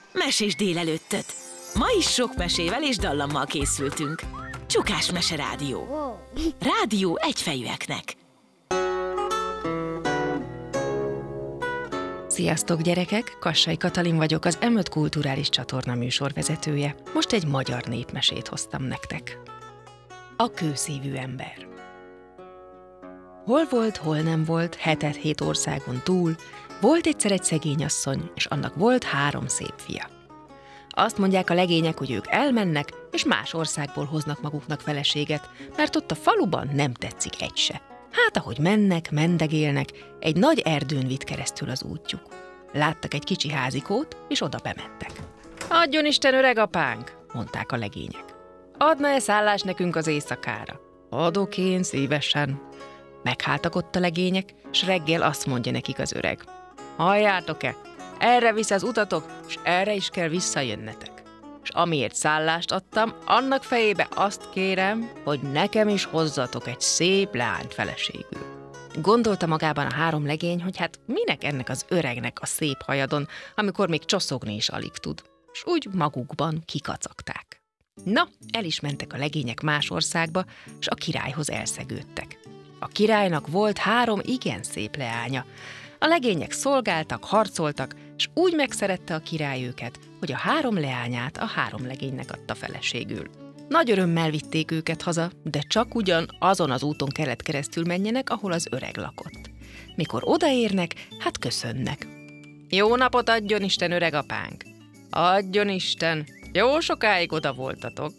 Mesés délelőttöt! Ma is sok mesével és dallammal készültünk. Csukás Mese Rádió. Rádió egyfejűeknek. Sziasztok gyerekek! Kassai Katalin vagyok, az M5 kulturális csatorna műsorvezetője. Most egy magyar népmesét hoztam nektek. A kőszívű ember. Hol volt, hol nem volt, 7 országon túl, volt egyszer egy szegény asszony, és annak volt 3 szép fia. Azt mondják a legények, hogy ők elmennek, és más országból hoznak maguknak feleséget, mert ott a faluban nem tetszik egy se. Hát, ahogy mennek, mendegélnek, egy nagy erdőn vitt keresztül az útjuk. Láttak egy kicsi házikót, és oda bementek. Adjon Isten, öreg apánk, mondták a legények. Adna-e szállást nekünk az éjszakára? Adok én szívesen. Megháltak ott a legények, s reggel azt mondja nekik az öreg. Halljátok-e? Erre visz az utatok, és erre is kell visszajönnetek. És amiért szállást adtam, annak fejébe azt kérem, hogy nekem is hozzatok egy szép leányt feleségül. Gondolta magában a 3 legény, hogy hát minek ennek az öregnek a szép hajadon, amikor még csoszogni is alig tud. És úgy magukban kikacagták. Na, el is mentek a legények más országba, és a királyhoz elszegődtek. A királynak volt 3 igen szép leánya. A legények szolgáltak, harcoltak, és úgy megszerette a király őket, hogy a 3 leányát a 3 legénynek adta feleségül. Nagy örömmel vitték őket haza, de csak ugyan azon az úton kellett keresztül menjenek, ahol az öreg lakott. Mikor odaérnek, hát köszönnek. Jó napot adjon Isten, öreg apánk! Adjon Isten! Jó sokáig oda voltatok.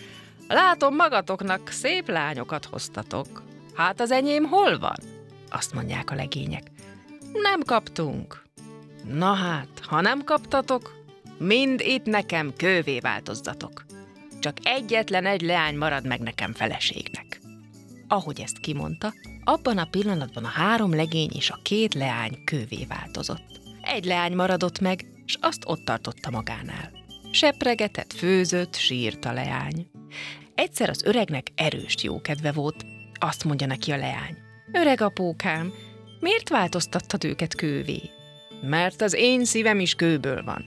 Látom, magatoknak szép lányokat hoztatok. Hát az enyém hol van? Azt mondják a legények. Nem kaptunk. Na hát, ha nem kaptatok, mind itt nekem kővé változzatok. Csak egyetlen egy leány marad meg nekem feleségnek. Ahogy ezt kimondta, abban a pillanatban a 3 legény és a 2 leány kővé változott. Egy leány maradott meg, és azt ott tartotta magánál. Sepregetett, főzött, sírt a leány. Egyszer az öregnek erős jókedve volt, azt mondja neki a leány. Öreg apókám, miért változtattad őket kővé? Mert az én szívem is kőből van.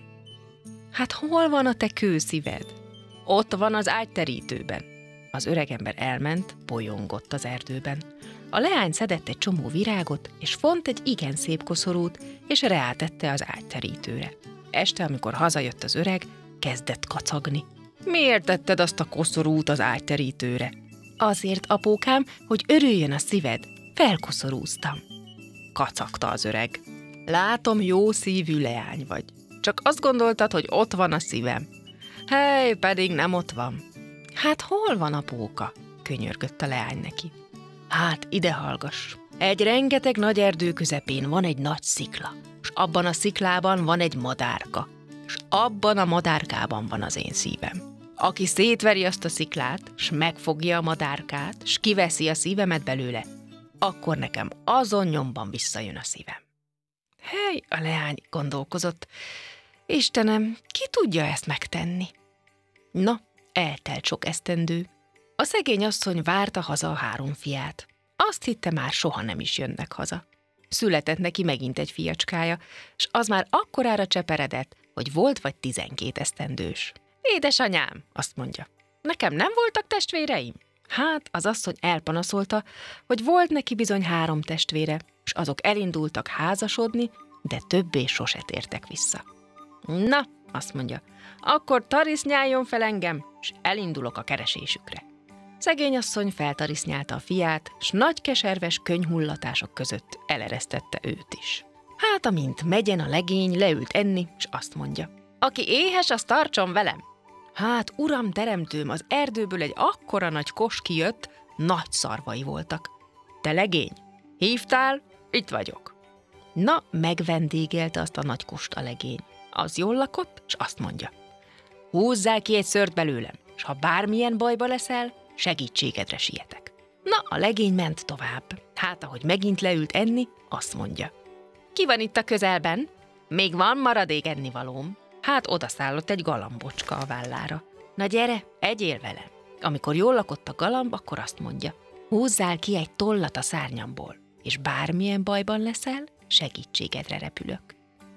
Hát hol van a te kőszíved? Ott van az ágyterítőben. Az öregember elment, bolyongott az erdőben. A leány szedett egy csomó virágot, és font egy igen szép koszorút, és reátette az ágyterítőre. Este, amikor hazajött az öreg, kezdett kacagni. Miért tetted azt a koszorút az ágyterítőre? Azért, apókám, hogy örüljön a szíved, felkoszorúztam. Kacagta az öreg. Látom, jó szívű leány vagy. Csak azt gondoltad, hogy ott van a szívem. Hely, pedig nem ott van. Hát hol van, apóka? Könyörgött a leány neki. Hát ide hallgass. Egy rengeteg nagy erdő közepén van egy nagy szikla, és abban a sziklában van egy madárka, és abban a madárkában van az én szívem. Aki szétveri azt a sziklát, s megfogja a madárkát, s kiveszi a szívemet belőle, akkor nekem azon nyomban visszajön a szívem. Hely, a leány gondolkozott. Istenem, ki tudja ezt megtenni? Na, eltelt sok esztendő. A szegény asszony várta haza a 3 fiát. Azt hitte, már soha nem is jönnek haza. Született neki megint egy fiacskája, s az már akkorára cseperedett, hogy volt vagy 12 esztendős. Édesanyám, azt mondja, nekem nem voltak testvéreim? Hát az asszony elpanaszolta, hogy volt neki bizony 3 testvére, s azok elindultak házasodni, de többé sose tértek vissza. Na, azt mondja, akkor tarisznyáljon fel engem, s elindulok a keresésükre. Szegény asszony feltarisznyálta a fiát, s nagy keserves könyhullatások között eleresztette őt is. Hát, amint megyen a legény, leült enni, s azt mondja, aki éhes, az tartson velem. Hát, uram teremtőm, az erdőből egy akkora nagy kos kijött, nagy szarvai voltak. Te legény, hívtál? Itt vagyok. Na, megvendégelte azt a nagy kost a legény. Az jól lakott, s azt mondja, húzzál ki egy szőrt belőlem, s ha bármilyen bajba leszel, segítségedre sietek. Na, a legény ment tovább. Hát, ahogy megint leült enni, azt mondja, ki van itt a közelben? Még van maradék ennivalóm. Hát odaszállott egy galambocska a vállára. Na gyere, egyél vele. Amikor jól lakott a galamb, akkor azt mondja, húzzál ki egy tollat a szárnyamból, és bármilyen bajban leszel, segítségedre repülök.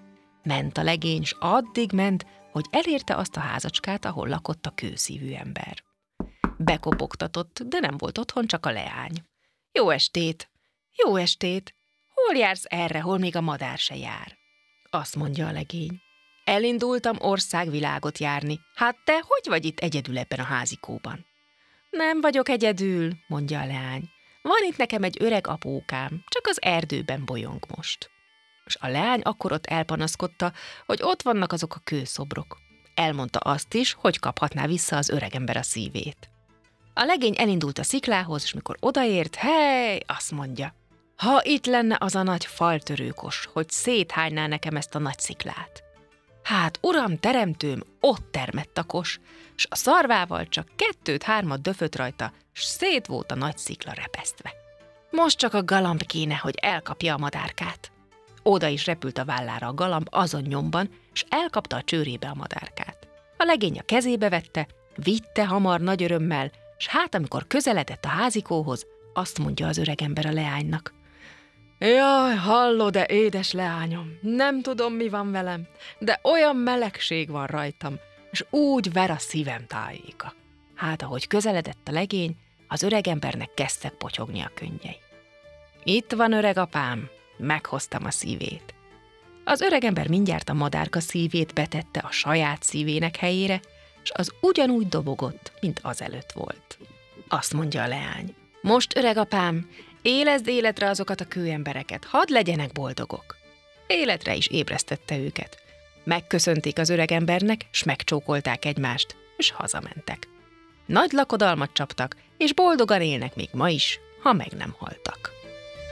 Ment a legény, s addig ment, hogy elérte azt a házacskát, ahol lakott a kőszívű ember. Bekopogtatott, de nem volt otthon, csak a leány. Jó estét! Jó estét! Hol jársz erre, hol még a madár se jár? Azt mondja a legény. Elindultam országvilágot járni. Hát te hogy vagy itt egyedül ebben a házikóban? Nem vagyok egyedül, mondja a leány. Van itt nekem egy öreg apókám, csak az erdőben bolyong most. És a leány akkor ott elpanaszkodta, hogy ott vannak azok a kőszobrok. Elmondta azt is, hogy kaphatná vissza az öregember a szívét. A legény elindult a sziklához, és mikor odaért, hely, azt mondja, ha itt lenne az a nagy faltörőkos, hogy széthányná nekem ezt a nagy sziklát. Hát, uram, teremtőm, ott termett a kos, s a szarvával csak 2-3 döfött rajta, s szét volt a nagy szikla repesztve. Most csak a galamb kéne, hogy elkapja a madárkát. Oda is repült a vállára a galamb azon nyomban, s elkapta a csőrébe a madárkát. A legény a kezébe vette, vitte hamar nagy örömmel, s hát amikor közeledett a házikóhoz, azt mondja az öregember a leánynak. Jaj, hallod-e, édes leányom, nem tudom, mi van velem, de olyan melegség van rajtam, és úgy ver a szívem tájéka. Hát, ahogy közeledett a legény, az öregembernek kezdtek potyogni a könnyei. Itt van, öreg apám, meghoztam a szívét. Az öregember mindjárt a madárka szívét betette a saját szívének helyére, és az ugyanúgy dobogott, mint azelőtt volt. Azt mondja a leány. Most, öreg apám, élezd életre azokat a kőembereket, hadd legyenek boldogok. Életre is ébresztette őket. Megköszönték az öregembernek, s megcsókolták egymást, és hazamentek. Nagy lakodalmat csaptak, és boldogan élnek még ma is, ha meg nem haltak.